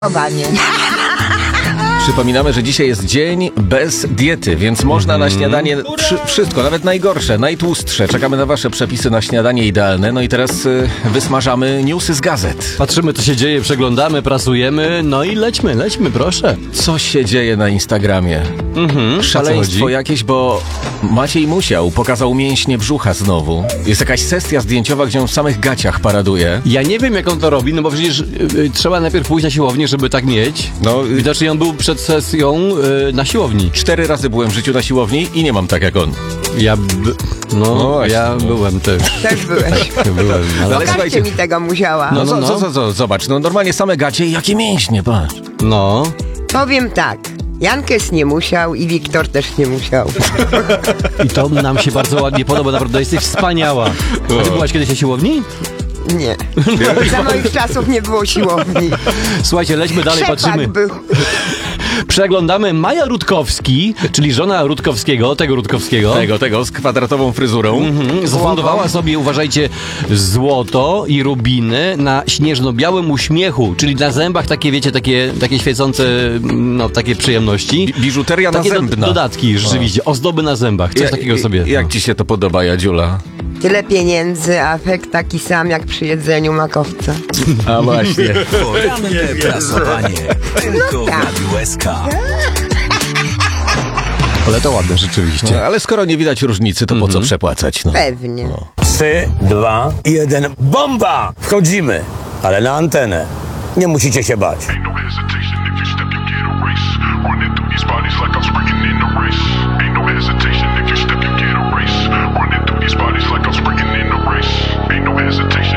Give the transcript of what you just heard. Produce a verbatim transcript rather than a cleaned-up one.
Chowanie. Przypominamy, że dzisiaj jest dzień bez diety, więc można na śniadanie przy, wszystko, nawet najgorsze, najtłustsze. Czekamy na wasze przepisy na śniadanie idealne. No i teraz y, wysmażamy newsy z gazet. Patrzymy, co się dzieje, przeglądamy, prasujemy, no i lećmy, lećmy, proszę. Co się dzieje na Instagramie? Mhm, Szaleństwo jakieś, bo Maciej Musiał pokazał mięśnie brzucha znowu. Jest jakaś sesja zdjęciowa, gdzie on w samych gaciach paraduje. Ja nie wiem, jak on to robi, no bo przecież y, y, trzeba najpierw pójść na siłownię, żeby tak mieć. No, y- Widocznie on był przed sesją y, na siłowni. Cztery razy byłem w życiu na siłowni i nie mam tak jak on. Ja, b- no, No właśnie, ja no. byłem też. Też byłeś. byłem, ale... Ale Pokażcie słuchajcie- mi tego Musiała. No, No, co, no, co, no. co, co, zobacz, no normalnie same gacie i jakie mięśnie, patrz. No, Powiem tak. Jankes nie musiał i Wiktor też nie musiał. i to nam się bardzo ładnie podoba, naprawdę jesteś wspaniała. A ty byłaś kiedyś na siłowni? Nie. Za moich czasów nie było siłowni. Słuchajcie, lećmy dalej, patrzymy. Trzepak był. Przeglądamy Maja Rutkowski, czyli żona Rutkowskiego, tego Rutkowskiego. Tego, tego, z kwadratową fryzurą. Mhm, zafundowała sobie, uważajcie, złoto i rubiny na śnieżno-białym uśmiechu, czyli na zębach takie, wiecie, takie, takie świecące, no, takie przyjemności. Bi- biżuteria Takie do, nazębna. dodatki, rzeczywiście, ozdoby na zębach, coś Ja- takiego sobie. Jak no. ci się to podoba, Jadziula? Tyle pieniędzy, a efekt taki sam jak przy jedzeniu makowca. A właśnie. Poranne prasowanie. Tylko w tak. Radiu S K. Ale to ładne, rzeczywiście. No, ale skoro nie widać różnicy, to po co przepłacać? No. Pewnie. Trzy, dwa, jeden, bomba! Wchodzimy, ale na antenę. Nie musicie się bać. Ain't no hesitation if you step, you get erased. Running through these bodies like I'm sprinting in a race. Ain't no hesitation if you step, you get erased. Running through these bodies like I'm sprinting in a race. Ain't no hesitation.